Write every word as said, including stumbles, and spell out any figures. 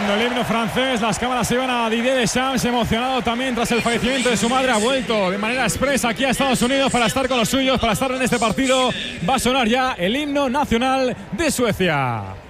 sonando el himno francés. Las cámaras se iban a Didier Deschamps, emocionado también tras el fallecimiento de su madre. Ha vuelto de manera expresa aquí a Estados Unidos para estar con los suyos, para estar en este partido. Va a sonar ya el himno nacional de Suecia.